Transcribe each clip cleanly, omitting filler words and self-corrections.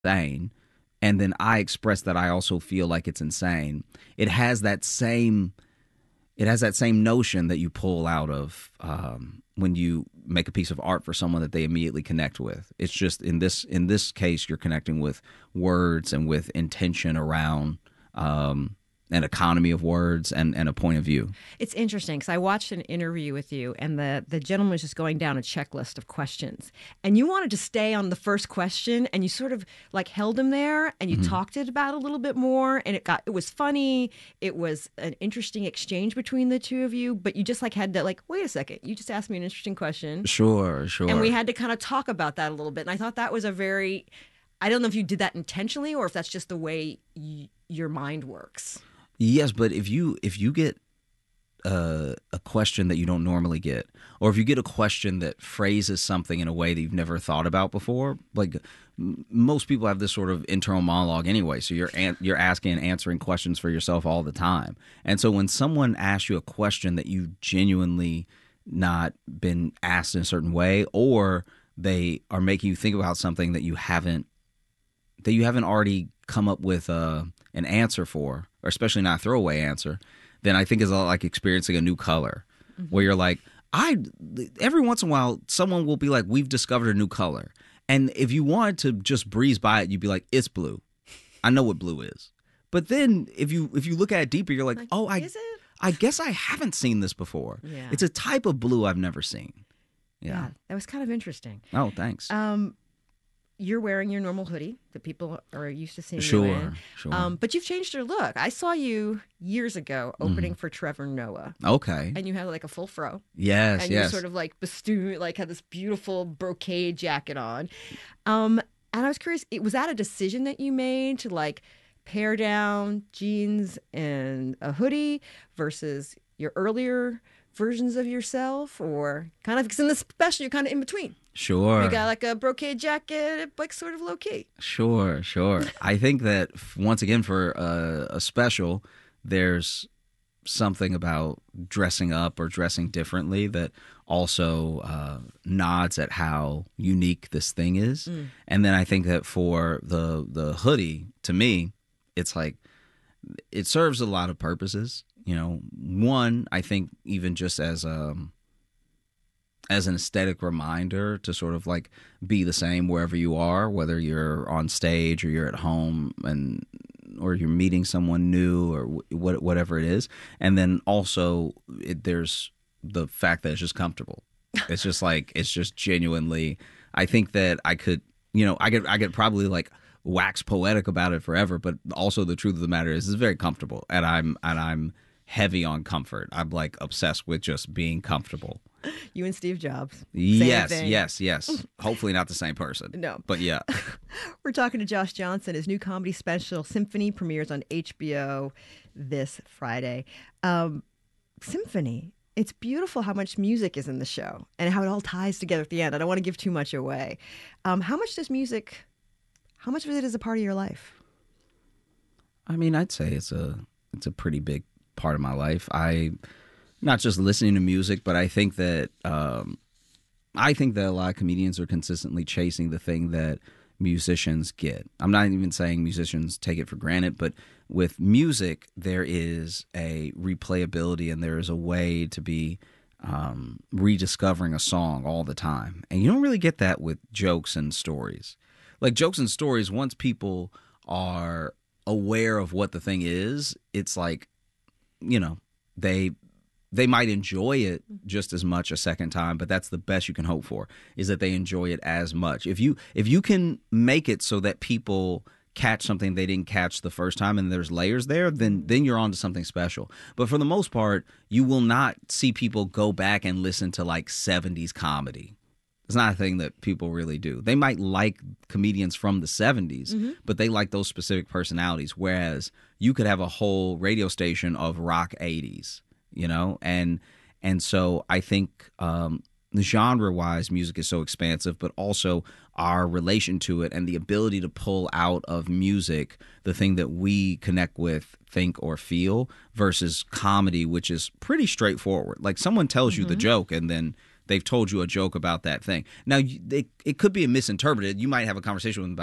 insane, and then I express that I also feel like it's insane, it has that same notion that you pull out of when you make a piece of art for someone that they immediately connect with. It's just in this case, you're connecting with words and with intention around an economy of words and a point of view. It's interesting because I watched an interview with you, and the gentleman was just going down a checklist of questions, and you wanted to stay on the first question, and you sort of like held him there, and you talked it about a little bit more, and it was funny. It was an interesting exchange between the two of you, but you just like had to like, wait a second, you just asked me an interesting question, Sure. and we had to kind of talk about that a little bit, and I thought that was a very, I don't know if you did that intentionally or if that's just the way your mind works. Yes, but if you get a question that you don't normally get, or if you get a question that phrases something in a way that you've never thought about before, like most people have this sort of internal monologue anyway, so you're asking and answering questions for yourself all the time. And so when someone asks you a question that you genuinely not been asked in a certain way, or they are making you think about something that you haven't already come up with an answer for, or especially not a throwaway answer, then I think it's like experiencing a new color, where you're like, every once in a while, someone will be like, we've discovered a new color. And if you wanted to just breeze by it, you'd be like, it's blue. I know what blue is. But then if you look at it deeper, you're like, oh, is it? I guess I haven't seen this before. Yeah. It's a type of blue I've never seen. Yeah, that was kind of interesting. Oh, thanks. You're wearing your normal hoodie that people are used to seeing you Sure, in. sure. But you've changed your look. I saw you years ago opening for Trevor Noah. Okay. And you had like a full fro. Yes, And yes. you sort of like had this beautiful brocade jacket on. And I was curious, was that a decision that you made to like pare down jeans and a hoodie versus your earlier versions of yourself, or kind of, because in the special you're kind of in between. Sure. You got like a brocade jacket, like sort of low key. Sure. I think that once again, for a special, there's something about dressing up or dressing differently that also nods at how unique this thing is. And then I think that for the hoodie, to me, it's like it serves a lot of purposes. You know, one, I think even just as an aesthetic reminder to sort of like be the same wherever you are, whether you're on stage or you're at home or you're meeting someone new or whatever it is. And then also there's the fact that it's just comfortable. It's just like, it's just genuinely, I think that I could probably like wax poetic about it forever, but also the truth of the matter is it's very comfortable, and I'm heavy on comfort. I'm like obsessed with just being comfortable. You and Steve Jobs. Same Yes, thing. yes. Hopefully not the same person. No. But yeah. We're talking to Josh Johnson. His new comedy special, Symphony, premieres on HBO this Friday. Symphony. It's beautiful how much music is in the show and how it all ties together at the end. I don't want to give too much away. How much of it is a part of your life? I mean, I'd say it's a pretty big part of my life. I not just listening to music, but I think that a lot of comedians are consistently chasing the thing that musicians get. I'm not even saying musicians take it for granted, but with music, there is a replayability and there is a way to be rediscovering a song all the time. And you don't really get that with jokes and stories. Like jokes and stories, once people are aware of what the thing is, it's like, you know, they might enjoy it just as much a second time, but that's the best you can hope for, is that they enjoy it as much. If you can make it so that people catch something they didn't catch the first time and there's layers there, then you're on to something special. But for the most part, you will not see people go back and listen to like 70s comedy. It's not a thing that people really do. They might like comedians from the 70s, but they like those specific personalities, whereas you could have a whole radio station of rock 80s, you know? And so I think genre-wise, music is so expansive, but also our relation to it and the ability to pull out of music the thing that we connect with, think, or feel, versus comedy, which is pretty straightforward. Like someone tells you the joke and then they've told you a joke about that thing. Now, it could be misinterpreted. You might have a conversation with them about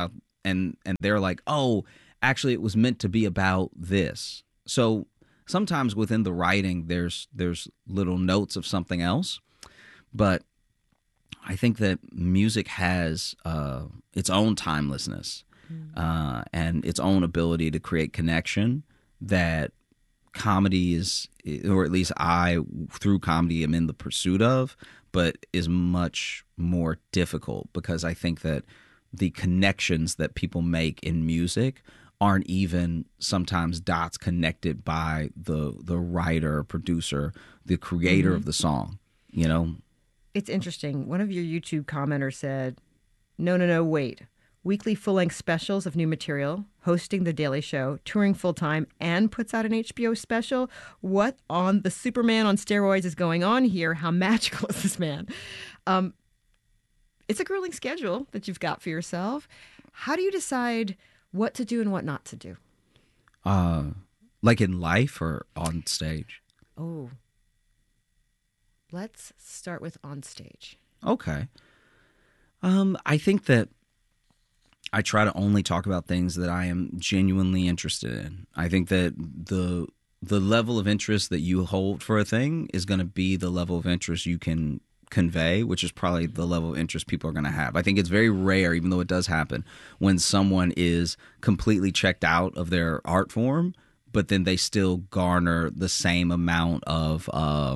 and they're like, oh, actually it was meant to be about this. So sometimes within the writing there's little notes of something else, but I think that music has its own timelessness and its own ability to create connection that comedy is, or at least I, through comedy, am in the pursuit of, but is much more difficult because I think that the connections that people make in music aren't even sometimes dots connected by the writer, producer, the creator of the song, you know? It's interesting. One of your YouTube commenters said, no, wait. Weekly full-length specials of new material, hosting The Daily Show, touring full-time, and puts out an HBO special. What on the Superman on steroids is going on here? How magical is this man? It's a grueling schedule that you've got for yourself. How do you decide what to do and what not to do? Like in life or on stage? Oh, let's start with on stage. Okay. I think that I try to only talk about things that I am genuinely interested in. I think that the level of interest that you hold for a thing is going to be the level of interest you can convey, which is probably the level of interest people are going to have. I think it's very rare, even though it does happen, when someone is completely checked out of their art form, but then they still garner the same amount of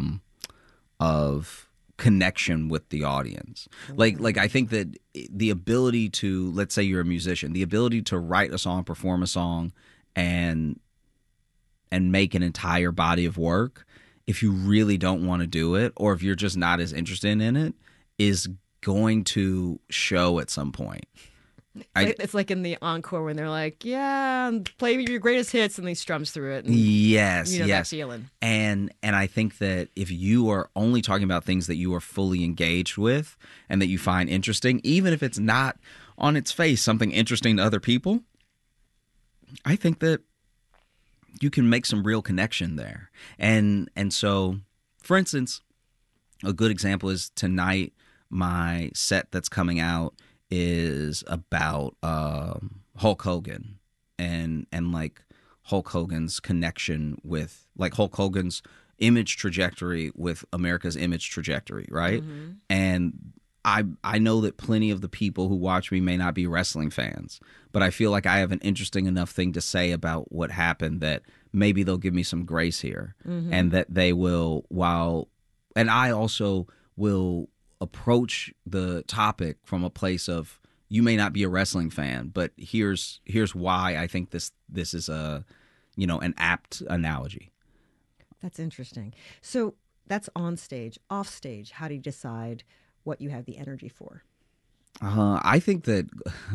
connection with the audience. Like I think that the ability to, let's say you're a musician, the ability to write a song, perform a song, and make an entire body of work, if you really don't want to do it, or if you're just not as interested in it, is going to show at some point. It's like in the encore when they're like, yeah, play your greatest hits, and they strums through it. And, yes. that feeling. And I think that if you are only talking about things that you are fully engaged with and that you find interesting, even if it's not on its face something interesting to other people, I think that you can make some real connection there. And so, for instance, a good example is tonight, my set that's coming out is about Hulk Hogan and like Hulk Hogan's connection with, like, Hulk Hogan's image trajectory with America's image trajectory, right? Mm-hmm. And I know that plenty of the people who watch me may not be wrestling fans, but I feel like I have an interesting enough thing to say about what happened that maybe they'll give me some grace here, and that they will, and I also will approach the topic from a place of, you may not be a wrestling fan, but here's why I think this is an apt analogy. That's interesting. So that's on stage. Off stage, how do you decide what you have the energy for? I think that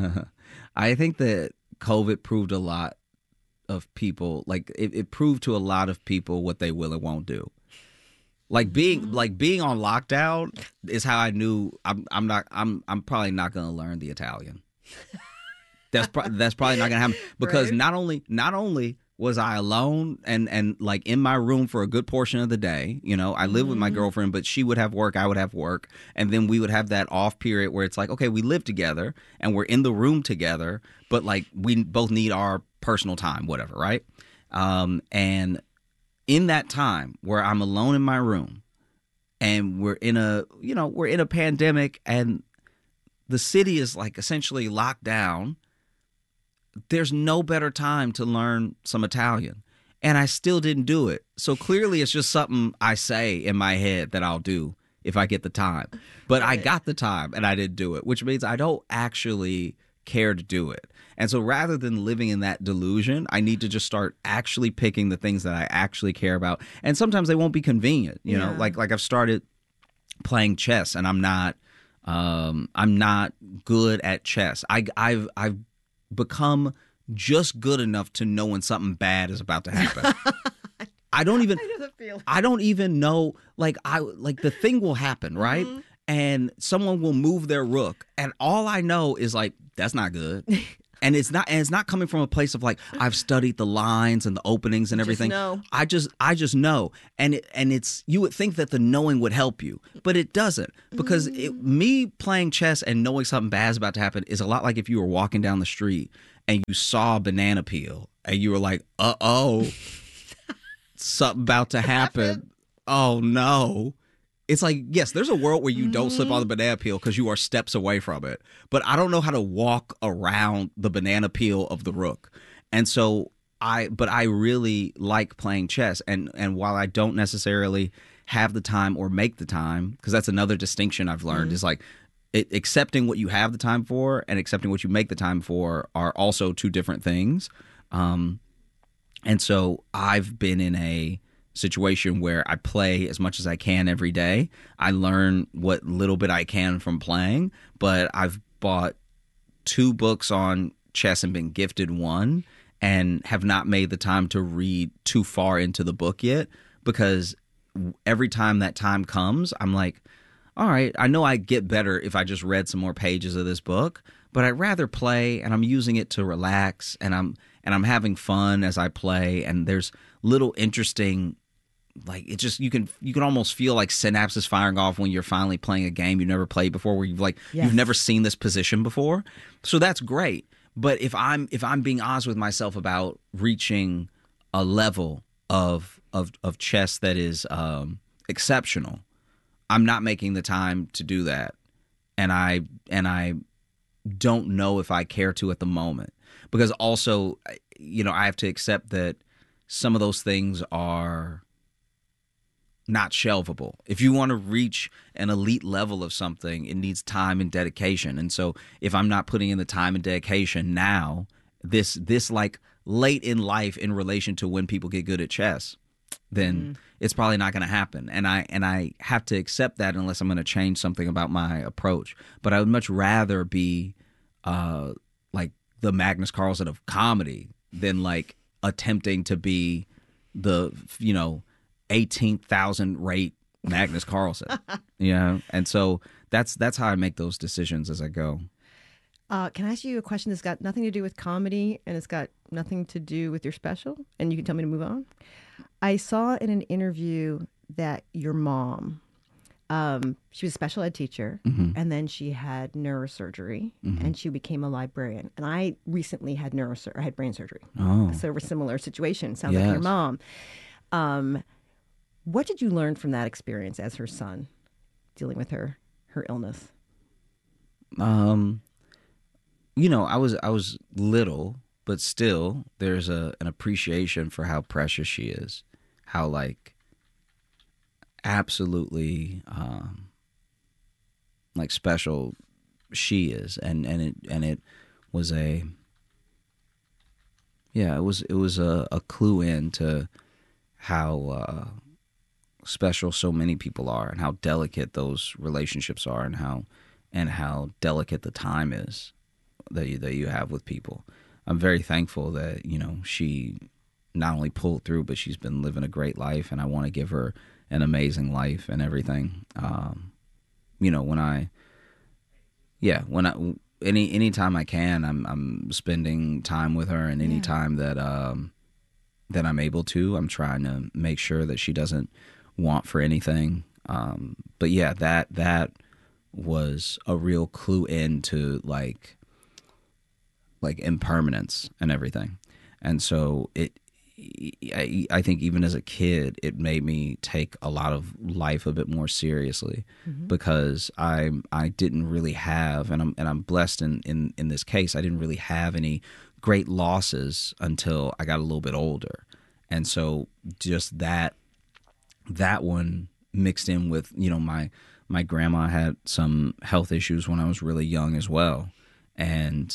COVID proved a lot of people, like it proved to a lot of people what they will and won't do. Like being on lockdown is how I knew I'm probably not going to learn the Italian. That's probably not going to happen, because right. not only was I alone and like in my room for a good portion of the day, I live with my girlfriend, but she would have work, I would have work, and then we would have that off period where it's like, okay, we live together and we're in the room together, but like we both need our personal time, whatever, right? And in that time where I'm alone in my room and we're in a pandemic and the city is like essentially locked down, there's no better time to learn some Italian. And I still didn't do it. So clearly it's just something I say in my head that I'll do if I get the time. But right. I got the time and I didn't do it, which means I don't actually care to do it. And so rather than living in that delusion, I need to just start actually picking the things that I actually care about. And sometimes they won't be convenient, you know, like I've started playing chess and I'm not good at chess. I've become just good enough to know when something bad is about to happen. I don't even know, like the thing will happen, right? And someone will move their rook and all I know is like, that's not good. And it's not coming from a place of like I've studied the lines and the openings and everything. know. I just know, and it's you would think that the knowing would help you, but it doesn't, because me playing chess and knowing something bad is about to happen is a lot like if you were walking down the street and you saw a banana peel and you were like, oh, something about to happen. Oh no. It's like, yes, there's a world where you don't slip on the banana peel because you are steps away from it. But I don't know how to walk around the banana peel of the rook. And so I really like playing chess. And while I don't necessarily have the time or make the time, because that's another distinction I've learned, is like accepting what you have the time for and accepting what you make the time for are also two different things. And so I've been in a situation where I play as much as I can every day. I learn what little bit I can from playing, but I've bought 2 books on chess and been gifted one, and have not made the time to read too far into the book yet, because every time that time comes, I'm like, all right, I know I get better if I just read some more pages of this book, but I'd rather play, and I'm using it to relax, and I'm having fun as I play, and there's little interesting, like, it just, you can almost feel like synapses firing off when you're finally playing a game you've never played before, where you've never seen this position before. So that's great. But if I'm being honest with myself about reaching a level of chess that is exceptional, I'm not making the time to do that, and I don't know if I care to at the moment, because also, I have to accept that some of those things are not shelvable. If you want to reach an elite level of something, it needs time and dedication. And so if I'm not putting in the time and dedication now, this like late in life in relation to when people get good at chess, then it's probably not going to happen. And I have to accept that unless I'm going to change something about my approach. But I would much rather be like the Magnus Carlsen of comedy than like attempting to be the 18,000 rate Magnus Carlsen. And so that's how I make those decisions as I go. Can I ask you a question that's got nothing to do with comedy and it's got nothing to do with your special? And you can tell me to move on. I saw in an interview that your mom, she was a special ed teacher, and then she had neurosurgery, and she became a librarian. And I recently had I had brain surgery. Oh. So a similar situation. Sounds like your mom. What did you learn from that experience as her son, dealing with her illness? I was little, but still there's an appreciation for how precious she is, how like absolutely like special she is, and it was a clue into how special so many people are, and how delicate those relationships are, and how delicate the time is that you have with people. I'm very thankful that she not only pulled through, but she's been living a great life, and I want to give her an amazing life and everything. Anytime I can, I'm spending time with her, and anytime that I'm able to, I'm trying to make sure that she doesn't want for anything. But yeah, that was a real clue into like impermanence and everything. And so I think even as a kid, it made me take a lot of life a bit more seriously, because I didn't really have, and I'm blessed in this case, I didn't really have any great losses until I got a little bit older. And so just that one mixed in with, my grandma had some health issues when I was really young as well. And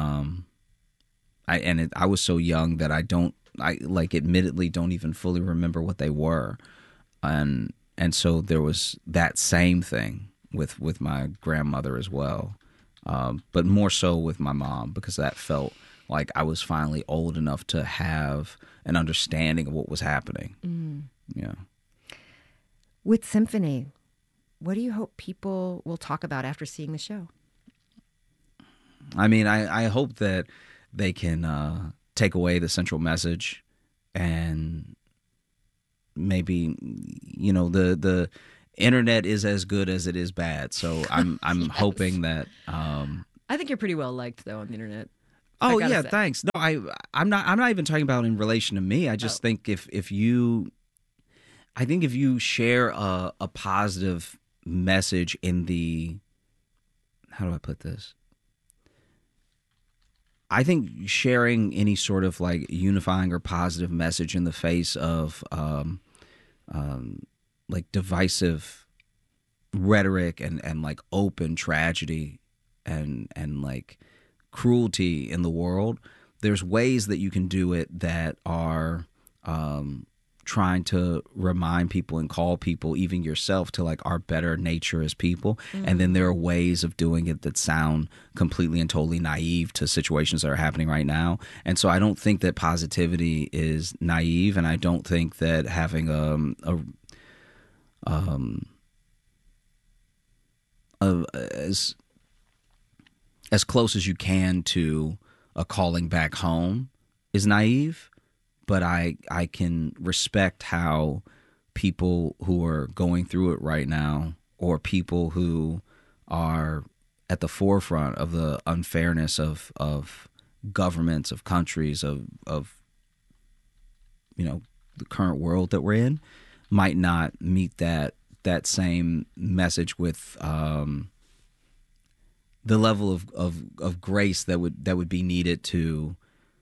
I was so young that I admittedly don't even fully remember what they were. And so there was that same thing with my grandmother as well. But more so with my mom, because that felt like I was finally old enough to have an understanding of what was happening. Yeah. With Symphony, what do you hope people will talk about after seeing the show? I mean, I hope that they can take away the central message, and maybe, you know, the internet is as good as it is bad. So I'm Yes. hoping that. I think you're pretty well liked though on the internet. Oh I gotta yeah, say. thanks. No, I'm not even talking about in relation to me. I just think if you share a positive message in the, how do I put this? I think sharing any sort of like unifying or positive message in the face of like divisive rhetoric and like open tragedy and like cruelty in the world, there's ways that you can do it that are trying to remind people and call people, even yourself, to like our better nature as people. And then there are ways of doing it that sound completely and totally naive to situations that are happening right now. And so I don't think that positivity is naive, and I don't think that having as close as you can to a calling back home is naive. But I can respect how people who are going through it right now, or people who are at the forefront of the unfairness of governments, of countries, of you know, the current world that we're in, might not meet that same message with the level of grace that would be needed to.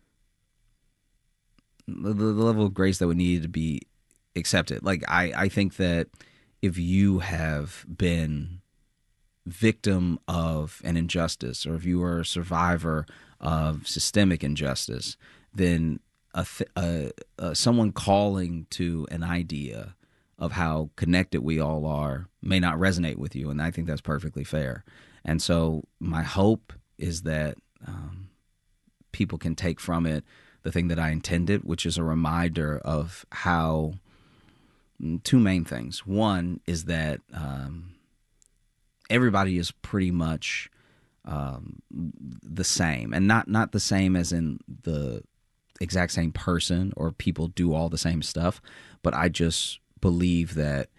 The level of grace that would need to be accepted. Like, I think that if you have been victim of an injustice, or if you are a survivor of systemic injustice, then someone calling to an idea of how connected we all are may not resonate with you, and I think that's perfectly fair. And so my hope is that people can take from it the thing that I intended, which is a reminder of how two main things. One is that everybody is pretty much the same, and not the same as in the exact same person or people do all the same stuff, but I just believe that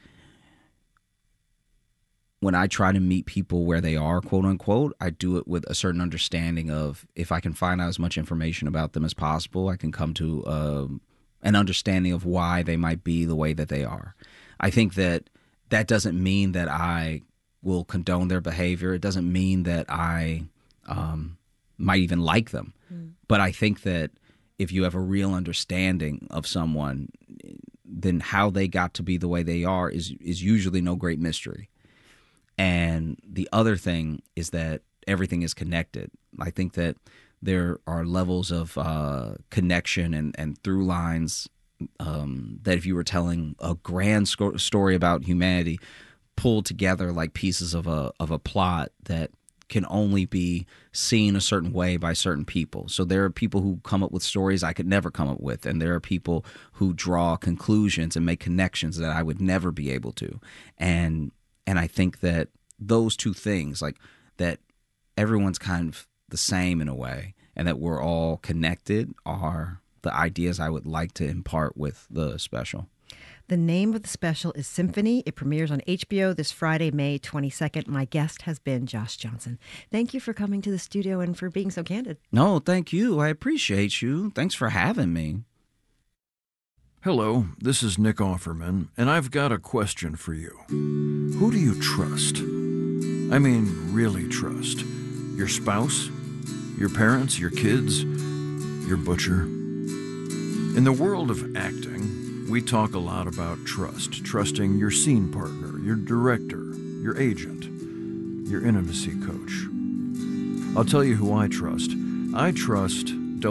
when I try to meet people where they are, quote unquote, I do it with a certain understanding of, if I can find out as much information about them as possible, I can come to an understanding of why they might be the way that they are. I think that doesn't mean that I will condone their behavior. It doesn't mean that I might even like them. But I think that if you have a real understanding of someone, then how they got to be the way they are is usually no great mystery. And the other thing is that everything is connected. I think that there are levels of connection and through lines that if you were telling a grand story about humanity, pulled together like pieces of a plot that can only be seen a certain way by certain people. So there are people who come up with stories I could never come up with, and there are people who draw conclusions and make connections that I would never be able to. And I think that those two things, like that everyone's kind of the same in a way and that we're all connected, are the ideas I would like to impart with the special. The name of the special is Symphony. It premieres on HBO this Friday, May 22nd. My guest has been Josh Johnson. Thank you for coming to the studio and for being so candid. No, thank you. I appreciate you. Thanks for having me. Hello, this is Nick Offerman, and I've got a question for you. Who do you trust? I mean, really trust. Your spouse? Your parents? Your kids? Your butcher? In the world of acting, we talk a lot about trust. Trusting your scene partner, your director, your agent, your intimacy coach. I'll tell you who I trust. I trust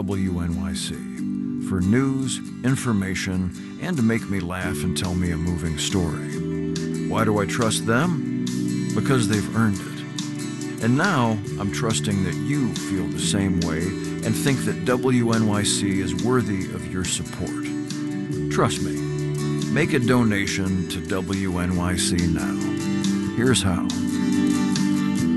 WNYC for news, information, and to make me laugh and tell me a moving story. Why do I trust them? Because they've earned it. And now I'm trusting that you feel the same way and think that WNYC is worthy of your support. Trust me. Make a donation to WNYC now. Here's how.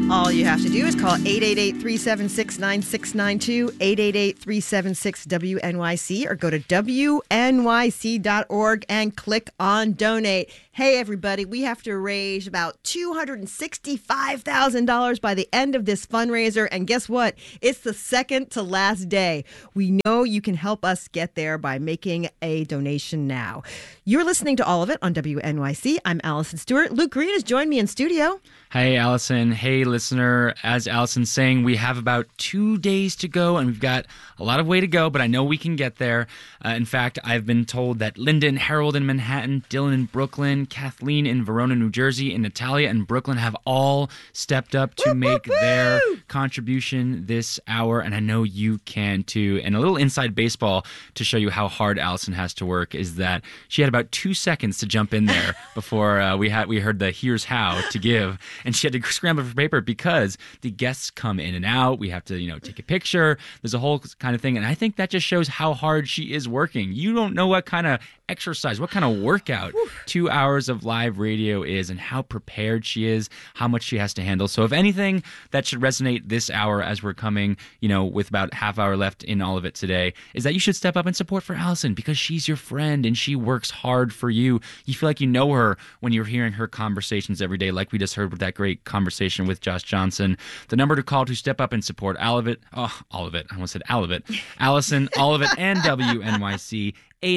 All you have to do is call 888-376-9692, 888-376-WNYC, or go to WNYC.org and click on donate. Hey, everybody, we have to raise about $265,000 by the end of this fundraiser. And guess what? It's the second to last day. We know you can help us get there by making a donation now. You're listening to all of it on WNYC. I'm Allison Stewart. Luke Green has joined me in studio. Hey, Allison. Hey, listener. As Allison's saying, we have about 2 days to go, and we've got a lot of way to go, but I know we can get there. In fact, I've been told that Linda and Harold in Manhattan, Dylan in Brooklyn, Kathleen in Verona, New Jersey, and Natalia in Brooklyn have all stepped up to make their contribution this hour, and I know you can too. And a little inside baseball to show you how hard Allison has to work is that she had about 2 seconds to jump in there before we heard the here's how to give, and she had to scramble for paper because the guests come in and out. We have to, take a picture. There's a whole kind of thing, and I think that just shows how hard she is working. You don't know what kind of exercise, what kind of workout 2 hours of live radio is, and how prepared she is, how much she has to handle. So if anything, that should resonate this hour as we're coming, with about half hour left in all of it today, is that you should step up and support for Allison because she's your friend and she works hard for you. You feel like you know her when you're hearing her conversations every day, like we just heard with that great conversation with Josh Johnson. The number to call to step up and support all of it. I almost said all of it. Allison, all of it, and WNYC.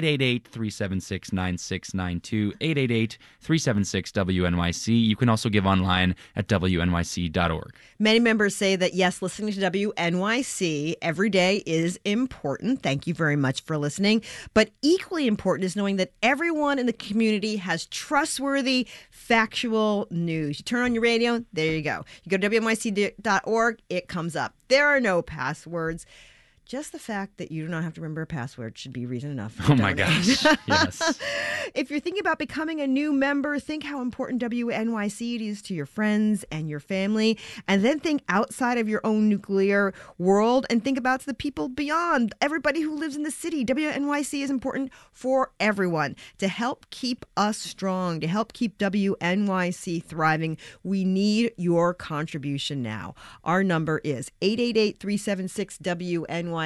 888-376-9692, 888-376-WNYC. You can also give online at WNYC.org. Many members say that, yes, listening to WNYC every day is important. Thank you very much for listening. But equally important is knowing that everyone in the community has trustworthy, factual news. You turn on your radio, there you go. You go to WNYC.org, it comes up. There are no passwords. Just the fact that you do not have to remember a password should be reason enough. Oh, my gosh. Yes. If you're thinking about becoming a new member, think how important WNYC is to your friends and your family. And then think outside of your own nuclear world and think about the people beyond, everybody who lives in the city. WNYC is important for everyone. To help keep us strong, to help keep WNYC thriving, we need your contribution now. Our number is 888-376-WNYC.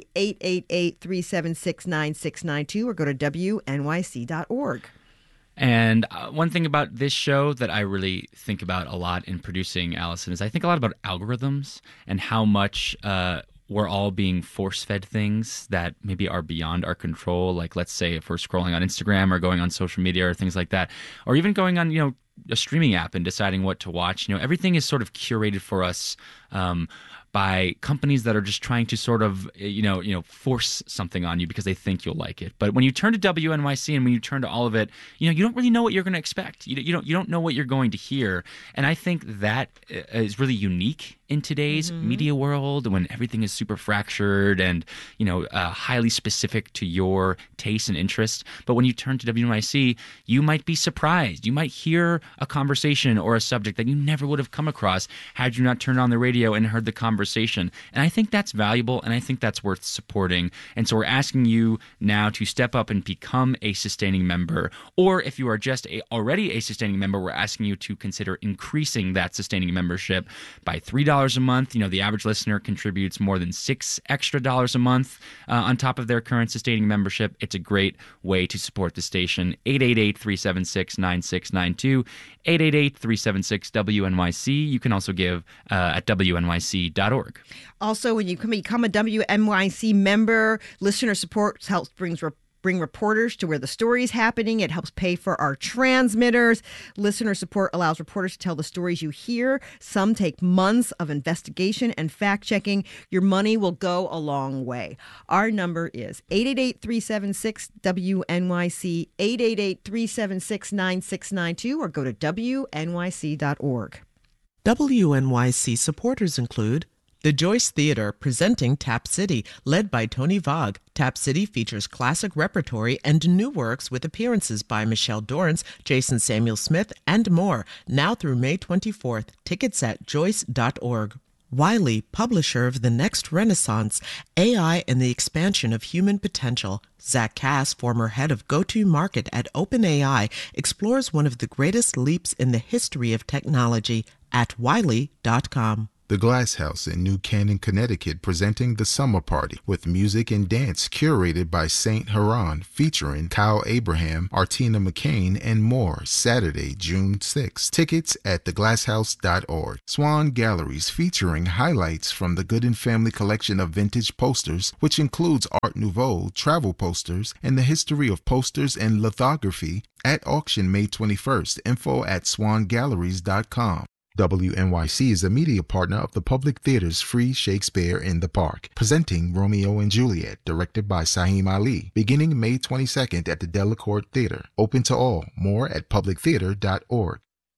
888-376-9692, or go to WNYC.org. And one thing about this show that I really think about a lot in producing, Allison, is I think a lot about algorithms and how much we're all being force-fed things that maybe are beyond our control. Like, let's say if we're scrolling on Instagram or going on social media or things like that, or even going on, a streaming app and deciding what to watch. Everything is sort of curated for us by companies that are just trying to sort of, force something on you because they think you'll like it. But when you turn to WNYC and when you turn to all of it, you don't really know what you're going to expect. You don't know what you're going to hear. And I think that is really unique in today's media world when everything is super fractured and, highly specific to your taste and interest. But when you turn to WNYC, you might be surprised. You might hear a conversation or a subject that you never would have come across had you not turned on the radio and heard the conversation. And I think that's valuable, and I think that's worth supporting. And so we're asking you now to step up and become a sustaining member. Or if you are just already a sustaining member, we're asking you to consider increasing that sustaining membership by $3 a month. The average listener contributes more than $6 extra a month on top of their current sustaining membership. It's a great way to support the station. 888-376-9692, 888-376-WNYC. You can also give at WNYC.org. Also, when you become a WNYC member, listener support helps bring reporters to where the story's happening. It helps pay for our transmitters. Listener support allows reporters to tell the stories you hear. Some take months of investigation and fact-checking. Your money will go a long way. Our number is 888-376-WNYC, 888-376-9692, or go to WNYC.org. WNYC supporters include the Joyce Theater, presenting Tap City, led by Tony Vogue. Tap City features classic repertory and new works with appearances by Michelle Dorrance, Jason Samuel Smith, and more, now through May 24th. Tickets at joyce.org. Wiley, publisher of The Next Renaissance, AI and the Expansion of Human Potential. Zach Cass, former head of go-to-market at OpenAI, explores one of the greatest leaps in the history of technology, at wiley.com. The Glass House in New Canaan, Connecticut, presenting The Summer Party with music and dance curated by Saint Haran, featuring Kyle Abraham, Artina McCain, and more, Saturday, June 6th. Tickets at theglasshouse.org. Swan Galleries, featuring highlights from the Gooden Family collection of vintage posters, which includes Art Nouveau, travel posters, and the history of posters and lithography, at auction May 21st. Info at swangalleries.com. WNYC is a media partner of the Public Theater's Free Shakespeare in the Park, presenting Romeo and Juliet, directed by Saheem Ali, beginning May 22nd at the Delacorte Theater. Open to all. More at publictheater.org.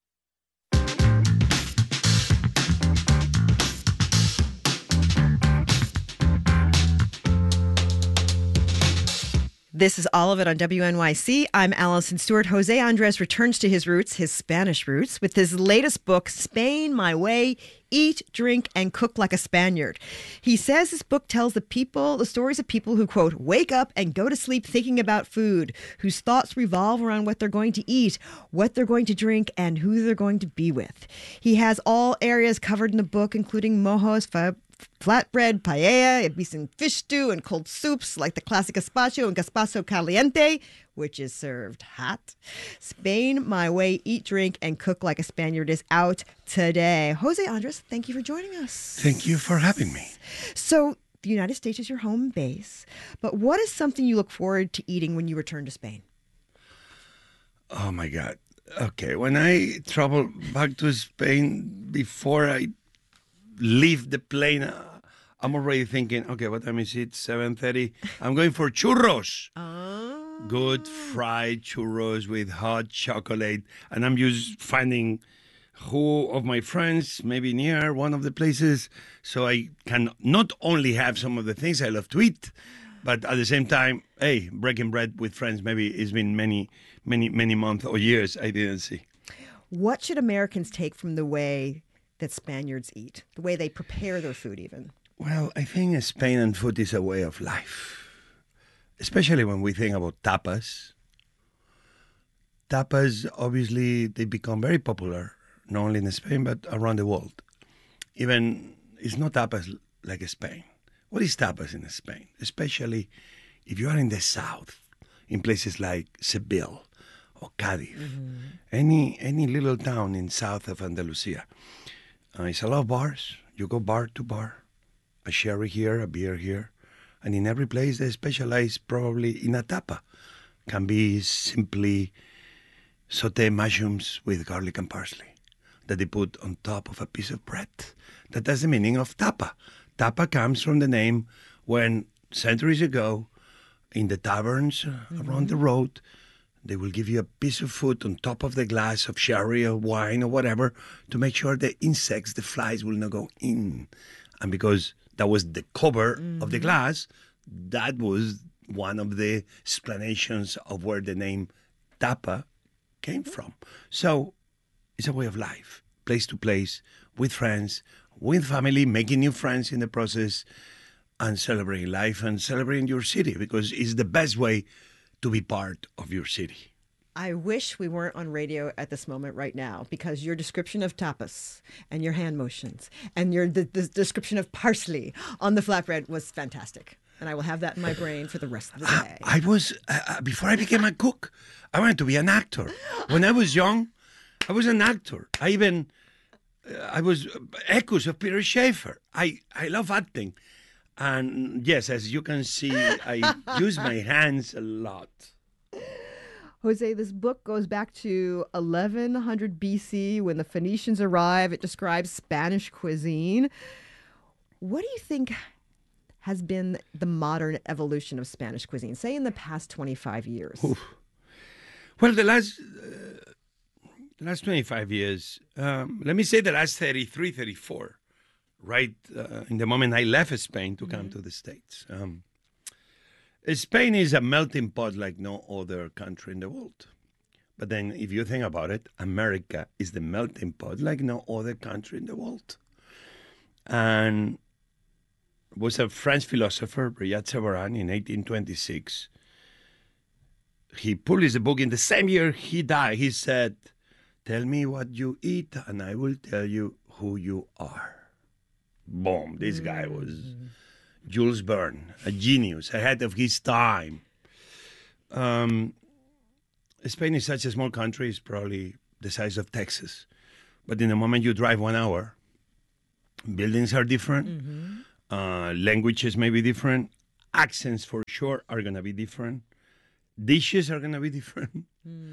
This is all of it on WNYC. I'm Allison Stewart. Jose Andres returns to his roots, his Spanish roots, with his latest book, Spain My Way, Eat, Drink, and Cook Like a Spaniard. He says this book tells the stories of people who, quote, wake up and go to sleep thinking about food, whose thoughts revolve around what they're going to eat, what they're going to drink, and who they're going to be with. He has all areas covered in the book, including mojos, flatbread, paella, and fish stew, and cold soups like the classic gazpacho and gazpacho caliente, which is served hot. Spain My Way, Eat, Drink, and Cook Like a Spaniard is out today. Jose Andres, thank you for joining us. Thank you for having me. So, the United States is your home base, but what is something you look forward to eating when you return to Spain? Oh, my God. Okay, when I travel back to Spain, before I leave the plane, I'm already thinking, okay, what time is it? 7:30. I'm going for churros. Good fried churros with hot chocolate. And I'm just finding who of my friends maybe near one of the places, so I can not only have some of the things I love to eat, but at the same time, hey, breaking bread with friends. Maybe it's been many months or years I didn't see. What should Americans take from the way that Spaniards eat, the way they prepare their food even? Well, I think Spain and food is a way of life, especially when we think about tapas. Tapas, obviously, they become very popular, not only in Spain, but around the world. Even, it's not tapas like Spain. What is tapas in Spain? Especially if you are in the south, in places like Seville or Cadiz, any little town in south of Andalusia. It's a lot of bars. You go bar to bar, a sherry here, a beer here. And in every place they specialize probably in a tapa. Can be simply sauté mushrooms with garlic and parsley that they put on top of a piece of bread. That's the meaning of tapa. Tapa comes from the name when centuries ago in the taverns around the road, they will give you a piece of food on top of the glass of sherry or wine or whatever to make sure the insects, the flies will not go in. And because that was the cover of the glass, that was one of the explanations of where the name tapa came from. So it's a way of life, place to place, with friends, with family, making new friends in the process, and celebrating life and celebrating your city, because it's the best way to be part of your city. I wish we weren't on radio at this moment right now, because your description of tapas and your hand motions and the description of parsley on the flatbread was fantastic. And I will have that in my brain for the rest of the day. I was, before I became a cook, I wanted to be an actor. When I was young, I was an actor. I was echoes of Peter Schaefer. I love acting. And yes, as you can see, I use my hands a lot. Jose, this book goes back to 1100 BC when the Phoenicians arrive. It describes Spanish cuisine. What do you think has been the modern evolution of Spanish cuisine, say in the past 25 years? Oof. Well, the last 25 years, let me say the last 33, 34. Right in the moment I left Spain to come to the States. Spain is a melting pot like no other country in the world. But then if you think about it, America is the melting pot like no other country in the world. And was a French philosopher, Brillat Savarin, in 1826. He published a book in the same year he died. He said, Tell me what you eat, and I will tell you who you are. Boom. This guy was Jules Verne, a genius, ahead of his time. Spain is such a small country, it's probably the size of Texas. But in the moment you drive 1 hour, buildings are different, languages may be different, accents for sure are going to be different, dishes are going to be different.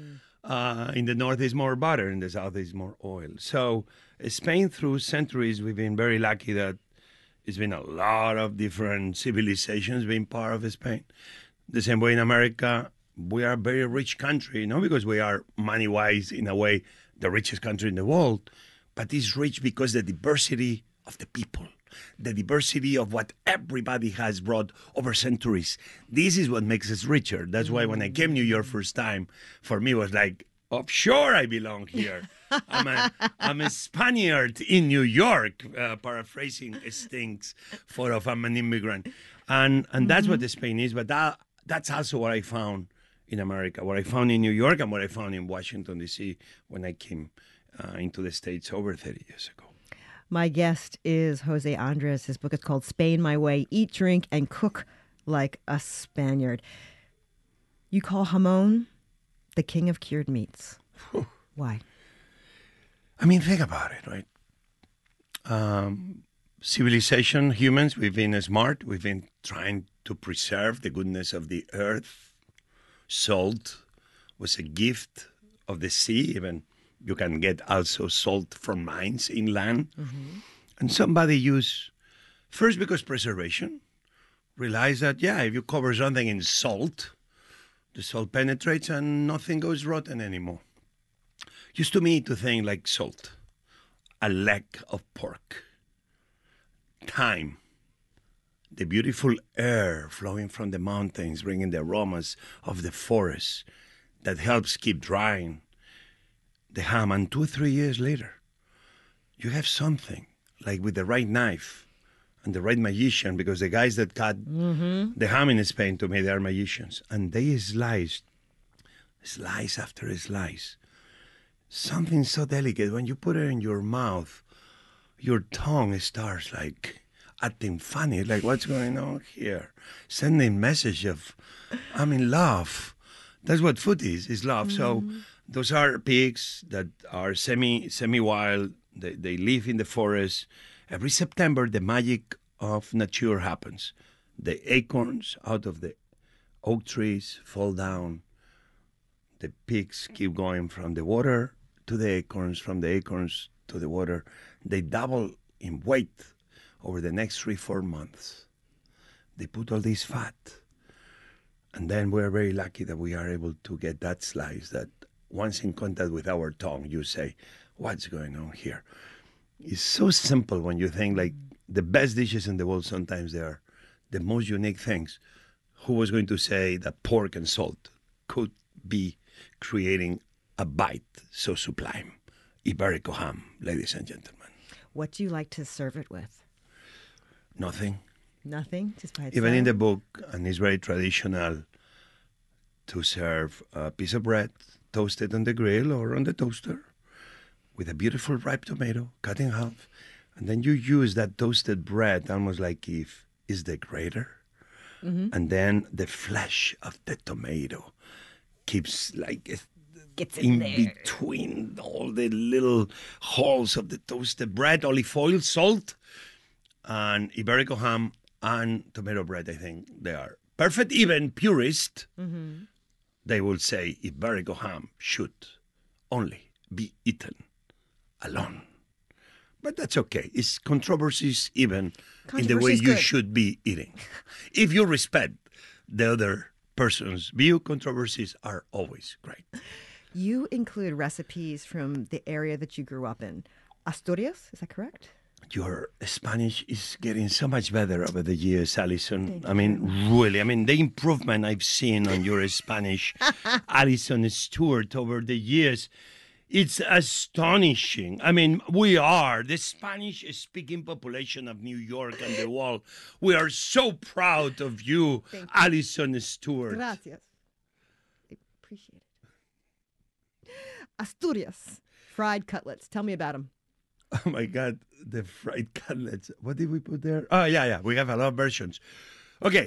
In the north is more butter, in the south is more oil. So Spain, through centuries, we've been very lucky that it's been a lot of different civilizations being part of Spain. The same way in America, we are a very rich country, not because we are money-wise, in a way, the richest country in the world, but it's rich because the diversity of the people, the diversity of what everybody has brought over centuries. This is what makes us richer. That's why when I came to New York first time, for me it was like, oh, sure I belong here. I'm a Spaniard in New York, paraphrasing Stinks for of I'm an immigrant. And that's what Spain is, but that's also what I found in America, what I found in New York and what I found in Washington, D.C. when I came into the States over 30 years ago. My guest is Jose Andres. His book is called Spain My Way, Eat, Drink, and Cook Like a Spaniard. You call jamón the king of cured meats. Why? I mean, think about it, right? Civilization, humans, we've been smart. We've been trying to preserve the goodness of the earth. Salt was a gift of the sea. Even you can get also salt from mines inland. And somebody used, first because preservation, realized that, yeah, if you cover something in salt, the salt penetrates and nothing goes rotten anymore. Used to me to think like salt, a leg of pork, thyme, the beautiful air flowing from the mountains, bringing the aromas of the forest that helps keep drying the ham. And 2 or 3 years later, you have something like with the right knife and the right magician, because the guys that cut the ham in Spain, to me, they are magicians. And they slice after slice. Something so delicate. When you put it in your mouth, your tongue starts like acting funny, like what's going on here? Sending message of, I'm in love. That's what food is love. So those are pigs that are semi-wild. They live in the forest. Every September, the magic of nature happens. The acorns out of the oak trees fall down. The pigs keep going from the water to the acorns, from the acorns to the water. They double in weight over the next 3-4 months. They put all this fat. And then we're very lucky that we are able to get that slice that once in contact with our tongue, you say, what's going on here? It's so simple when you think like the best dishes in the world, sometimes they are the most unique things. Who was going to say that pork and salt could be creating a bite so sublime? Iberico ham, ladies and gentlemen. What do you like to serve it with? Nothing. Nothing? Just by itself? Even in the book, and it's very traditional to serve a piece of bread toasted on the grill or on the toaster with a beautiful ripe tomato cut in half. And then you use that toasted bread almost like if it's the grater. And then the flesh of the tomato keeps like Gets in there. between all the little holes of the toasted bread, olive oil, salt, and Iberico ham and tomato bread. I think they are perfect. Even purists, they will say Iberico ham should only be eaten alone. But that's okay. It's controversies even in the way Controversy's you good. should be eating. If you respect the other person's view, controversies are always great. You include recipes from the area that you grew up in. Asturias, is that correct? Your Spanish is getting so much better over the years, Alison. I mean, really. I mean, the improvement I've seen on your Spanish, Alison Stewart, over the years, it's astonishing. I mean, we are the Spanish-speaking population of New York and the world. We are so proud of you, Alison Stewart. Gracias. I appreciate it. Asturias. Fried cutlets. Tell me about them. Oh my God, the fried cutlets. What did we put there? Oh, yeah. We have a lot of versions. Okay.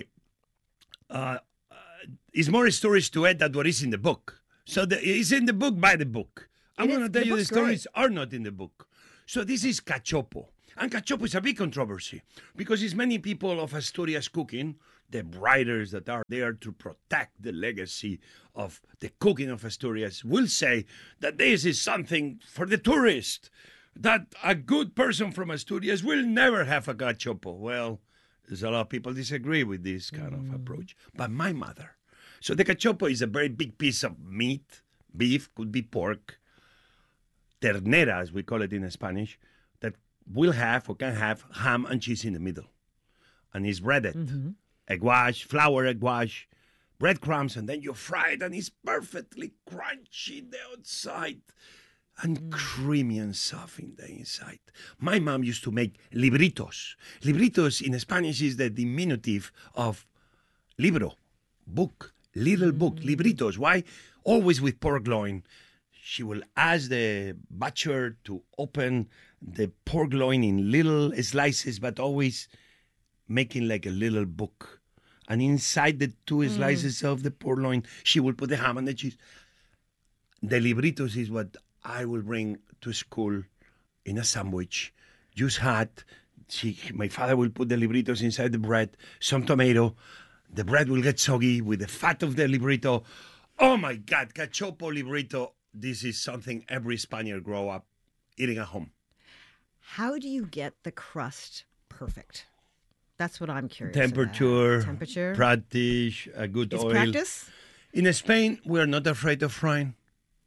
It's more stories to it than what is in the book. So it's in the book by the book. I'm going to tell you the stories are not in the book. So this is cachopo. And cachopo is a big controversy because it's many people of Asturias cooking, the writers that are there to protect the legacy of the cooking of Asturias, will say that this is something for the tourist, that a good person from Asturias will never have a cachopo. Well, there's a lot of people disagree with this kind of approach. But my mother. So the cachopo is a very big piece of meat, beef, could be pork, ternera, as we call it in Spanish, that will have or can have ham and cheese in the middle. And it's breaded. Egg wash, flour egg wash, breadcrumbs, and then you fry it, and it's perfectly crunchy the outside and creamy and soft in the inside. My mom used to make libritos. Libritos in Spanish is the diminutive of libro, book, little book, libritos. Why? Always with pork loin. She will ask the butcher to open the pork loin in little slices, but always making like a little book. And inside the two slices of the pork loin, she will put the ham and the cheese. The libritos is what I will bring to school in a sandwich, just hot. My father will put the libritos inside the bread, some tomato. The bread will get soggy with the fat of the librito. Oh my God, cachopo librito. This is something every Spaniard grow up eating at home. How do you get the crust perfect? That's what I'm curious Temperature, about. Temperature, practice, a good it's oil. practice. In Spain, we're not afraid of frying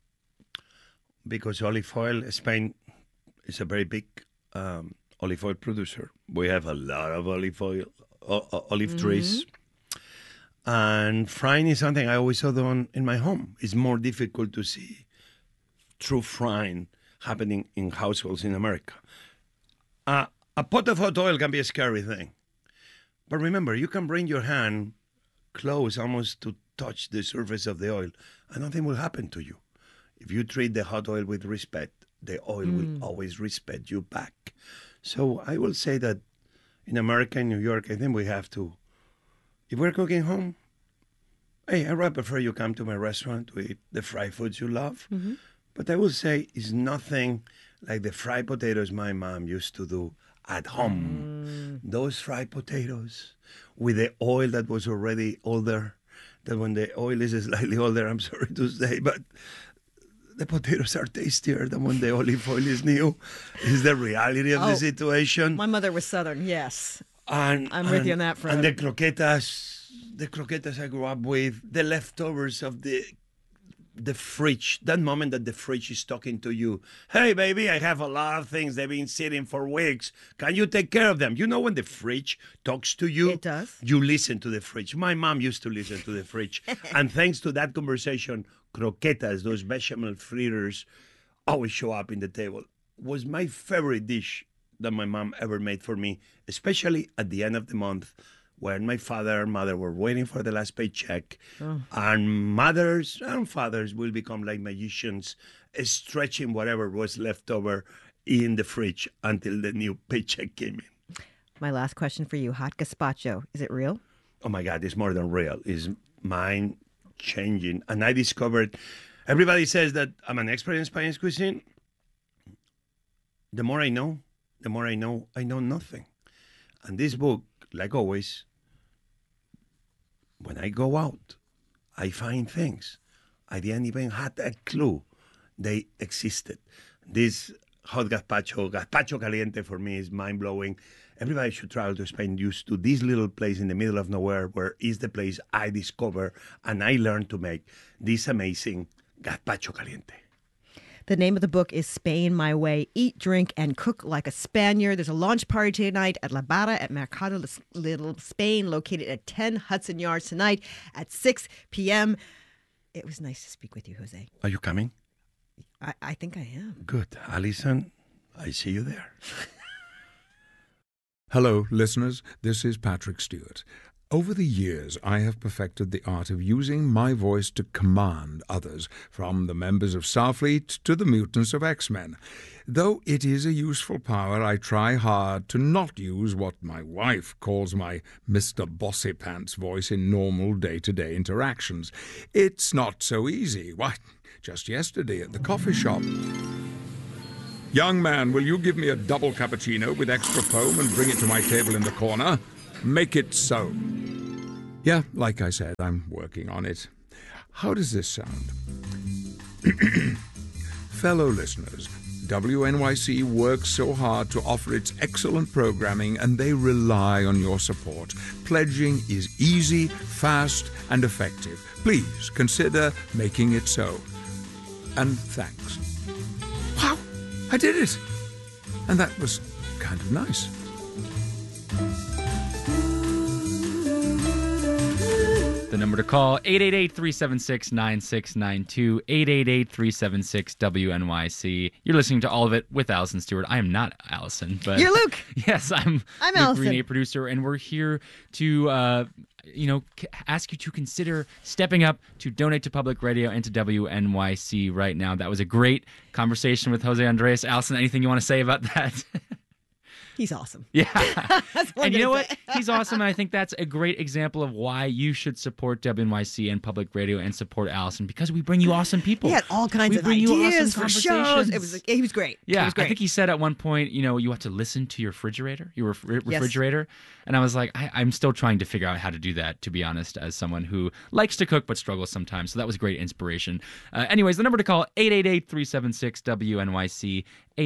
because olive oil, Spain is a very big olive oil producer. We have a lot of olive oil, olive trees. And frying is something I always saw done in my home. It's more difficult to see true frying happening in households in America. A pot of hot oil can be a scary thing. But remember, you can bring your hand close almost to touch the surface of the oil, and nothing will happen to you. If you treat the hot oil with respect, the oil will always respect you back. So I will say that in America, in New York, I think we have to, if we're cooking home, hey, I would prefer you come to my restaurant to eat the fried foods you love. But I will say it's nothing like the fried potatoes my mom used to do at home. Those fried potatoes with the oil that was already older, that when the oil is slightly older, I'm sorry to say, but the potatoes are tastier than when the olive oil is new. Is the reality of the situation. My mother was Southern, yes. And I'm with you on that front. And the croquetas I grew up with, the leftovers of the fridge, that moment that the fridge is talking to you. Hey, baby, I have a lot of things. They've been sitting for weeks. Can you take care of them? You know when the fridge talks to you? It does. You listen to the fridge. My mom used to listen to the fridge. And thanks to that conversation, croquetas, those bechamel fritters, always show up in the table. Was my favorite dish that my mom ever made for me, especially at the end of the month when my father and mother were waiting for the last paycheck. And mothers and fathers will become like magicians, stretching whatever was left over in the fridge until the new paycheck came in. My last question for you, hot gazpacho, is it real? Oh my God, it's more than real. It's mind-changing. And I discovered, everybody says that I'm an expert in Spanish cuisine. The more I know, I know nothing. And this book, like always, when I go out, I find things. I didn't even have a clue they existed. This hot gazpacho caliente for me is mind-blowing. Everybody should travel to Spain used to this little place in the middle of nowhere where is the place I discovered and I learned to make this amazing gazpacho caliente. The name of the book is Spain My Way, Eat, Drink, and Cook Like a Spaniard. There's a launch party tonight at La Barra at Mercado Little Spain, located at 10 Hudson Yards tonight at 6 p.m. It was nice to speak with you, Jose. Are you coming? I think I am. Good. Alison, I see you there. Hello, listeners. This is Patrick Stewart. Over the years, I have perfected the art of using my voice to command others, from the members of Starfleet to the mutants of X-Men. Though it is a useful power, I try hard to not use what my wife calls my Mr. Bossypants voice in normal day-to-day interactions. It's not so easy. Why, just yesterday at the coffee shop. "Young man, will you give me a double cappuccino with extra foam and bring it to my table in the corner? Make it so." Yeah, like I said, I'm working on it. How does this sound? Fellow listeners, WNYC works so hard to offer its excellent programming, and they rely on your support. Pledging is easy, fast, and effective. Please consider making it so. And thanks. Wow, I did it! And that was kind of nice. The number to call, 888-376-9692, 888-376-WNYC. You're listening to All of It with Allison Stewart. I am not Allison, but... You're Luke. Yes, I'm Luke Allison. Greene, producer, and we're here to, ask you to consider stepping up to donate to public radio and to WNYC right now. That was a great conversation with Jose Andres. Allison, anything you want to say about that? He's awesome. Yeah. That's what And you know what? say. He's awesome. And I think that's a great example of why you should support WNYC and public radio and support Allison, because we bring you awesome people. He had all kinds We of bring you ideas awesome for shows. conversations. He was great. Yeah, He was great. I think he said at one point, you have to listen to your refrigerator. And I was like, I'm still trying to figure out how to do that, to be honest, as someone who likes to cook but struggles sometimes. So that was great inspiration. Anyways, the number to call, 888-376-WNYC,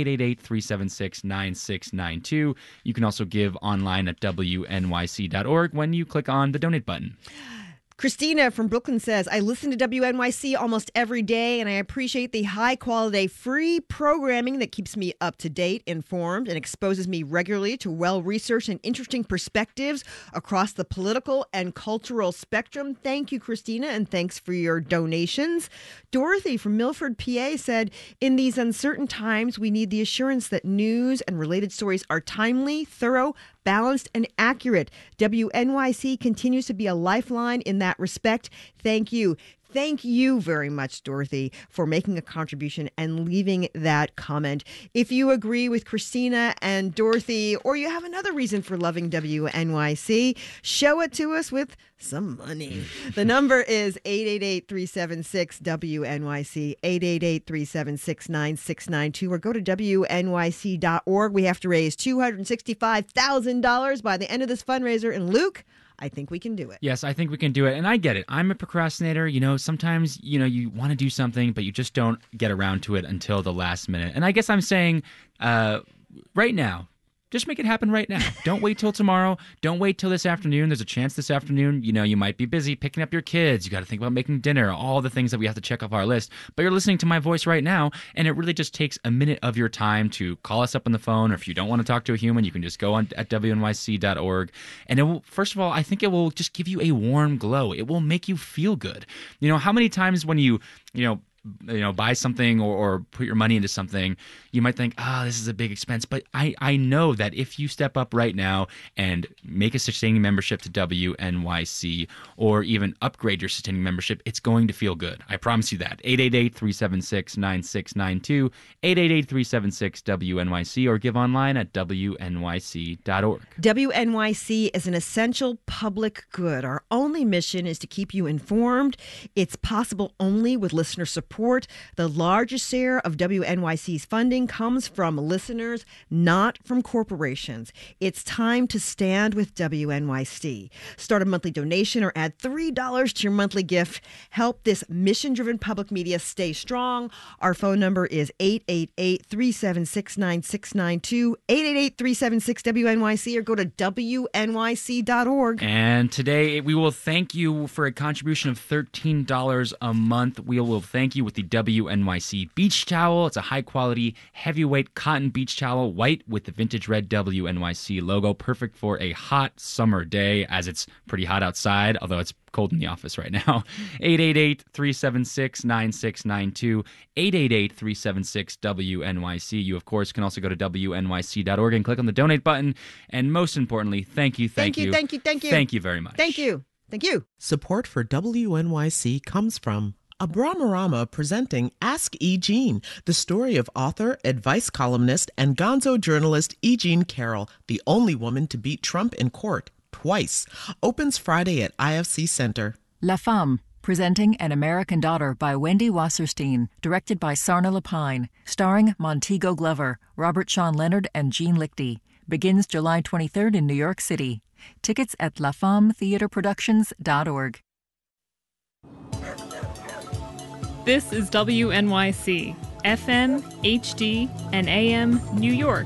888-376-9692. You can also give online at WNYC.org when you click on the donate button. Christina from Brooklyn says, I listen to WNYC almost every day, and I appreciate the high-quality, free programming that keeps me up to date, informed, and exposes me regularly to well-researched and interesting perspectives across the political and cultural spectrum. Thank you, Christina, and thanks for your donations. Dorothy from Milford, PA said, in these uncertain times, we need the assurance that news and related stories are timely, thorough, balanced, and accurate. WNYC continues to be a lifeline in that respect. Thank you. Thank you very much, Dorothy, for making a contribution and leaving that comment. If you agree with Christina and Dorothy, or you have another reason for loving WNYC, show it to us with some money. The number is 888-376-WNYC, 888-376-9692, or go to WNYC.org. We have to raise $265,000 by the end of this fundraiser. And Luke, I think we can do it. Yes, I think we can do it. And I get it. I'm a procrastinator. Sometimes, you want to do something, but you just don't get around to it until the last minute. And I guess I'm saying right now, just make it happen right now. Don't wait till tomorrow. Don't wait till this afternoon. There's a chance this afternoon, you might be busy picking up your kids. You got to think about making dinner, all the things that we have to check off our list. But you're listening to my voice right now, and it really just takes a minute of your time to call us up on the phone. Or if you don't want to talk to a human, you can just go on at WNYC.org. And it will, first of all, I think it will just give you a warm glow. It will make you feel good. How many times when you buy something or put your money into something, you might think, this is a big expense. But I know that if you step up right now and make a sustaining membership to WNYC, or even upgrade your sustaining membership, it's going to feel good. I promise you that. 888-376-9692, 888-376-WNYC, or give online at WNYC.org. WNYC is an essential public good. Our only mission is to keep you informed. It's possible only with listener support. The largest share of WNYC's funding comes from listeners, not from corporations. It's time to stand with WNYC. Start a monthly donation or add $3 to your monthly gift. Help this mission-driven public media stay strong. Our phone number is 888-376-9692, 888-376-WNYC, or go to WNYC.org. And today we will thank you for a contribution of $13 a month. We will thank you you with the WNYC beach towel. It's a high-quality, heavyweight cotton beach towel, white with the vintage red WNYC logo, perfect for a hot summer day, as it's pretty hot outside, although it's cold in the office right now. 888-376-9692, 888-376-WNYC. You, of course, can also go to WNYC.org and click on the donate button. And most importantly, thank you. Thank you very much. Thank you. Support for WNYC comes from Abramarama presenting Ask E. Jean, the story of author, advice columnist, and gonzo journalist E. Jean Carroll, the only woman to beat Trump in court twice. Opens Friday at IFC Center. La Femme, presenting An American Daughter by Wendy Wasserstein, directed by Sarna Lapine, starring Montego Glover, Robert Sean Leonard, and Gene Lichty. Begins July 23rd in New York City. Tickets at lafemmetheaterproductions.org. This is WNYC, FM, HD, and AM New York.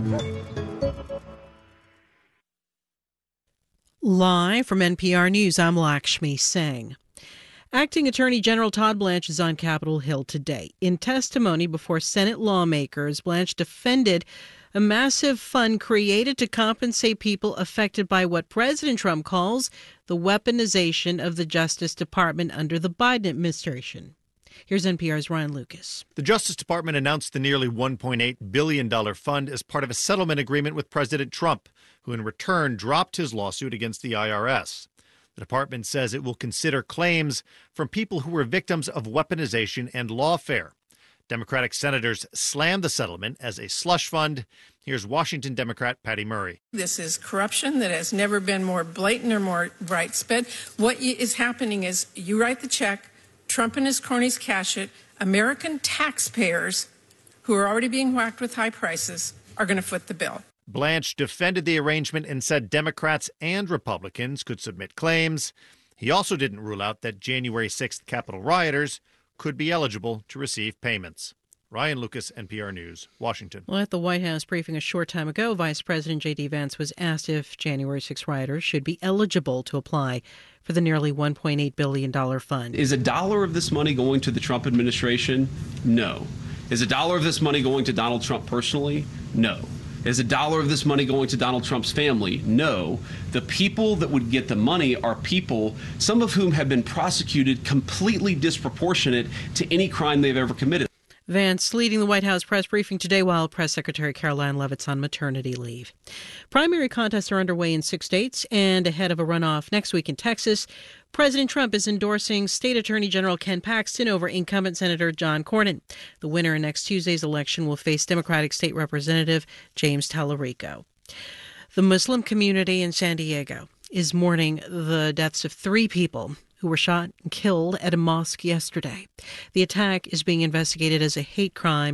Live from NPR News, I'm Lakshmi Singh. Acting Attorney General Todd Blanche is on Capitol Hill today. In testimony before Senate lawmakers, Blanche defended a massive fund created to compensate people affected by what President Trump calls the weaponization of the Justice Department under the Biden administration. Here's NPR's Ryan Lucas. The Justice Department announced the nearly $1.8 billion fund as part of a settlement agreement with President Trump, who in return dropped his lawsuit against the IRS. The department says it will consider claims from people who were victims of weaponization and lawfare. Democratic senators slammed the settlement as a slush fund. Here's Washington Democrat Patty Murray. This is corruption that has never been more blatant or more widespread. What is happening is you write the check, Trump and his cronies cash it. American taxpayers, who are already being whacked with high prices, are going to foot the bill. Blanche defended the arrangement and said Democrats and Republicans could submit claims. He also didn't rule out that January 6th Capitol rioters could be eligible to receive payments. Ryan Lucas, NPR News, Washington. Well, at the White House briefing a short time ago, Vice President J.D. Vance was asked if January 6 rioters should be eligible to apply for the nearly $1.8 billion fund. Is $1 of this money going to the Trump administration? No. Is $1 of this money going to Donald Trump personally? No. Is $1 of this money going to Donald Trump's family? No. The people that would get the money are people, some of whom have been prosecuted completely disproportionate to any crime they've ever committed. Vance leading the White House press briefing today while Press Secretary Caroline Leavitt's on maternity leave. Primary contests are underway in 6 states, and ahead of a runoff next week in Texas, President Trump is endorsing State Attorney General Ken Paxton over incumbent Senator John Cornyn. The winner in next Tuesday's election will face Democratic State Representative James Tallarico. The Muslim community in San Diego is mourning the deaths of 3 people who were shot and killed at a mosque yesterday. The attack is being investigated as a hate crime.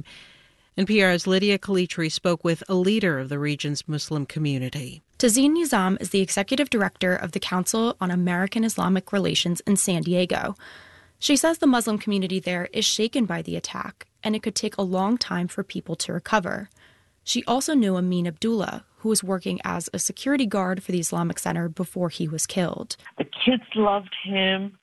NPR's Lydia Kalitri spoke with a leader of the region's Muslim community. Tazeen Nizam is the executive director of the Council on American Islamic Relations in San Diego. She says the Muslim community there is shaken by the attack, and it could take a long time for people to recover. She also knew Amin Abdullah, who was working as a security guard for the Islamic Center before he was killed. The kids loved him.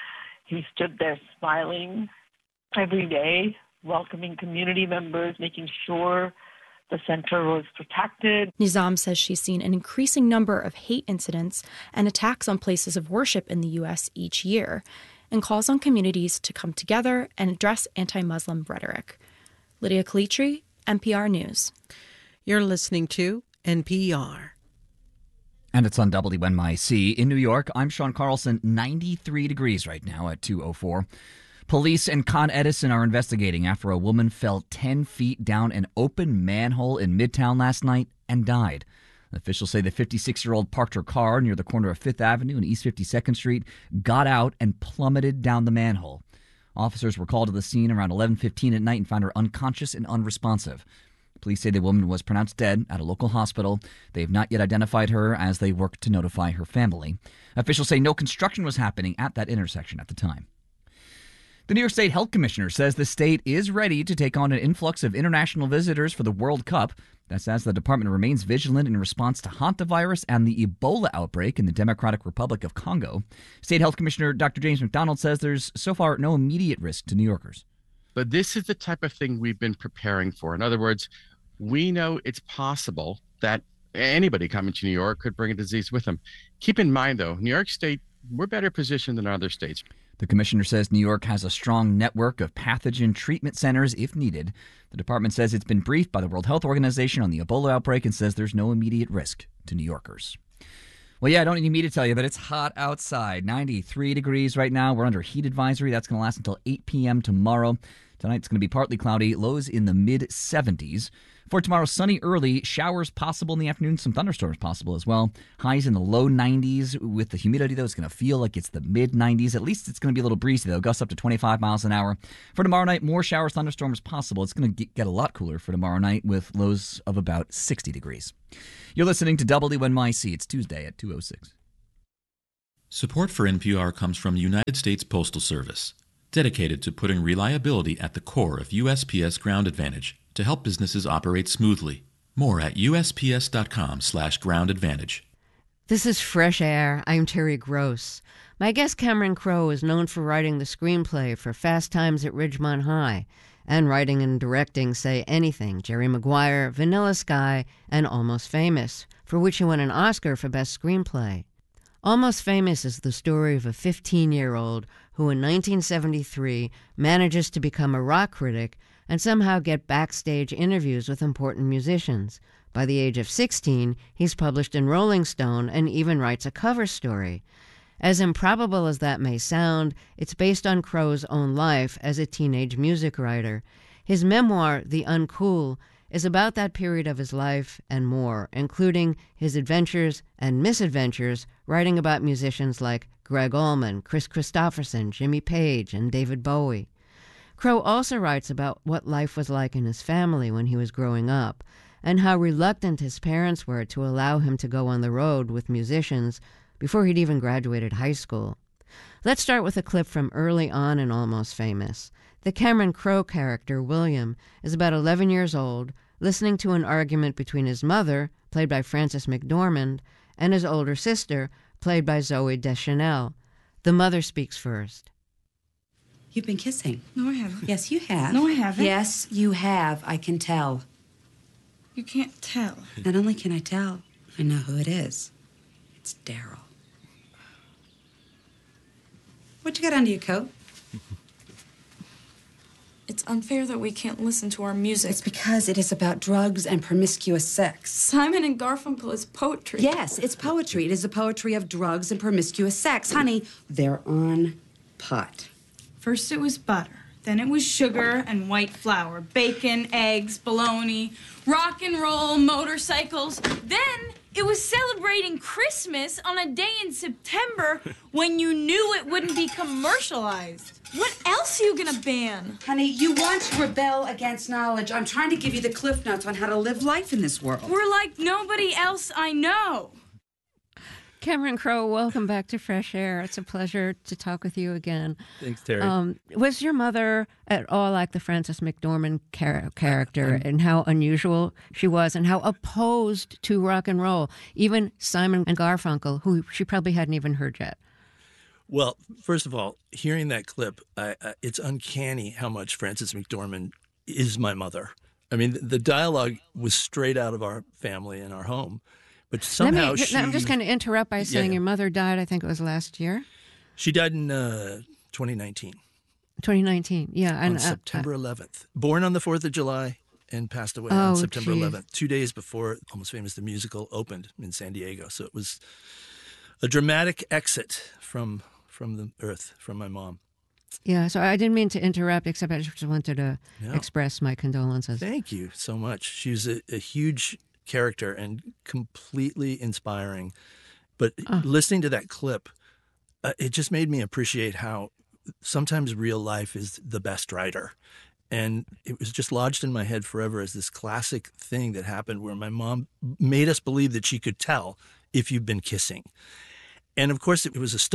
He stood there smiling every day, welcoming community members, making sure the center was protected. Nizam says she's seen an increasing number of hate incidents and attacks on places of worship in the U.S. each year, and calls on communities to come together and address anti-Muslim rhetoric. Lydia Kalitri, NPR News. You're listening to NPR. And it's on WNYC. In New York, I'm Sean Carlson, 93 degrees right now at 2:04. Police in Con Edison are investigating after a woman fell 10 feet down an open manhole in Midtown last night and died. Officials say the 56-year-old parked her car near the corner of 5th Avenue and East 52nd Street, got out, and plummeted down the manhole. Officers were called to the scene around 11:15 at night and found her unconscious and unresponsive. Police say the woman was pronounced dead at a local hospital. They have not yet identified her as they work to notify her family. Officials say no construction was happening at that intersection at the time. The New York State Health Commissioner says the state is ready to take on an influx of international visitors for the World Cup. That's as the department remains vigilant in response to hantavirus and the Ebola outbreak in the Democratic Republic of Congo. State Health Commissioner Dr. James McDonald says there's so far no immediate risk to New Yorkers. But this is the type of thing we've been preparing for. In other words, we know it's possible that anybody coming to New York could bring a disease with them. Keep in mind, though, New York State, we're better positioned than other states. The commissioner says New York has a strong network of pathogen treatment centers if needed. The department says it's been briefed by the World Health Organization on the Ebola outbreak and says there's no immediate risk to New Yorkers. Well, yeah, I don't need me to tell you, but it's hot outside. 93 degrees right now. We're under heat advisory. That's going to last until 8 p.m. tomorrow. Tonight it's going to be partly cloudy, lows in the mid-70s. For tomorrow, sunny early, showers possible in the afternoon, some thunderstorms possible as well. Highs in the low 90s. With the humidity, though, it's going to feel like it's the mid-90s. At least it's going to be a little breezy, though. Gusts up to 25 miles an hour. For tomorrow night, more showers, thunderstorms possible. It's going to get a lot cooler for tomorrow night with lows of about 60 degrees. You're listening to WNYC. It's Tuesday at 2:06. Support for NPR comes from the United States Postal Service, dedicated to putting reliability at the core of USPS Ground Advantage to help businesses operate smoothly. More at USPS.com/Ground Advantage. This is Fresh Air. I'm Terry Gross. My guest Cameron Crowe is known for writing the screenplay for Fast Times at Ridgemont High and writing and directing Say Anything, Jerry Maguire, Vanilla Sky, and Almost Famous, for which he won an Oscar for Best Screenplay. Almost Famous is the story of a 15-year-old who in 1973 manages to become a rock critic and somehow get backstage interviews with important musicians. By the age of 16, he's published in Rolling Stone and even writes a cover story. As improbable as that may sound, it's based on Crowe's own life as a teenage music writer. His memoir, The Uncool, is about that period of his life and more, including his adventures and misadventures writing about musicians like Greg Allman, Chris Christopherson, Jimmy Page, and David Bowie. Crowe also writes about what life was like in his family when he was growing up, and how reluctant his parents were to allow him to go on the road with musicians before he'd even graduated high school. Let's start with a clip from early on in Almost Famous. The Cameron Crowe character, William, is about 11 years old, listening to an argument between his mother, played by Frances McDormand, and his older sister, played by Zooey Deschanel. The mother speaks first. You've been kissing. No, I haven't. Yes, you have. No, I haven't. Yes, you have. I can tell. You can't tell. Not only can I tell, I know who it is. It's Daryl. What you got under your coat? It's unfair that we can't listen to our music. It's because it is about drugs and promiscuous sex. Simon and Garfunkel is poetry. Yes, it's poetry. It is the poetry of drugs and promiscuous sex. Honey, they're on pot. First it was butter, then it was sugar and white flour, bacon, eggs, bologna, rock and roll, motorcycles. Then it was celebrating Christmas on a day in September when you knew it wouldn't be commercialized. What else are you gonna ban? Honey, you want to rebel against knowledge. I'm trying to give you the Cliff Notes on how to live life in this world. We're like nobody else I know. Cameron Crowe, welcome back to Fresh Air. It's a pleasure to talk with you again. Thanks, Terry. Was your mother at all like the Frances McDormand character and how unusual she was and how opposed to rock and roll? Even Simon and Garfunkel, who she probably hadn't even heard yet. Well, first of all, hearing that clip, it's uncanny how much Frances McDormand is my mother. I mean, the dialogue was straight out of our family and our home. But somehow I'm just going to interrupt by saying your mother died, I think it was last year. She died in 2019. 2019, yeah. On September 11th. Born on the 4th of July and passed away on September 11th, 2 days before Almost Famous, the musical, opened in San Diego. So it was a dramatic exit from the earth, from my mom. Yeah, so I didn't mean to interrupt, except I just wanted to express my condolences. Thank you so much. She was a huge character and completely inspiring. But listening to that clip, it just made me appreciate how sometimes real life is the best writer. And it was just lodged in my head forever as this classic thing that happened where my mom made us believe that she could tell if you've been kissing. And of course, it was a stunt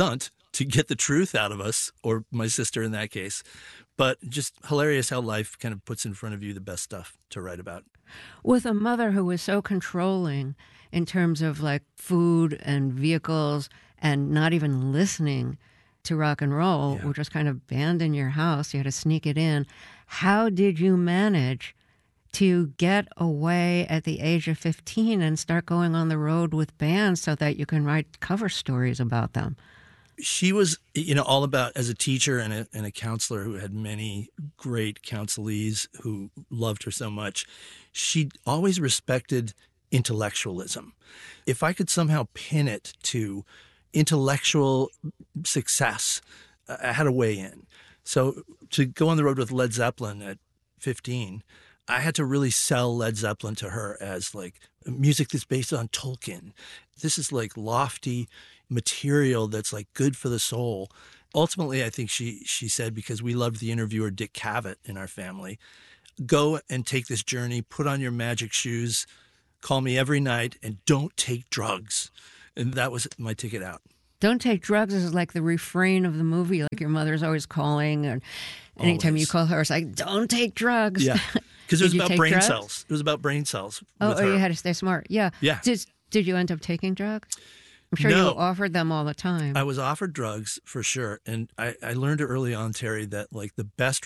to get the truth out of us, or my sister in that case. But just hilarious how life kind of puts in front of you the best stuff to write about. With a mother who was so controlling in terms of like food and vehicles and not even listening to rock and roll, which was kind of banned in your house, you had to sneak it in. How did you manage to get away at the age of 15 and start going on the road with bands so that you can write cover stories about them? She was, all about, as a teacher and a counselor who had many great counselees who loved her so much, she always respected intellectualism. If I could somehow pin it to intellectual success, I had a way in. So to go on the road with Led Zeppelin at 15, I had to really sell Led Zeppelin to her as like music that's based on Tolkien. This is like lofty material that's like good for the soul. Ultimately, I think she said, because we loved the interviewer Dick Cavett in our family, go and take this journey, put on your magic shoes, call me every night, and don't take drugs. And that was my ticket out. Don't take drugs is like the refrain of the movie. Like your mother's always calling, and anytime you call her, it's like, don't take drugs. Yeah, because it was about brain drugs? cells. It was about brain cells. Oh, you had to stay smart. Yeah. Yeah. Did you end up taking drugs? I'm sure No. you offered them all the time. I was offered drugs for sure. And I learned early on, Terry, that like the best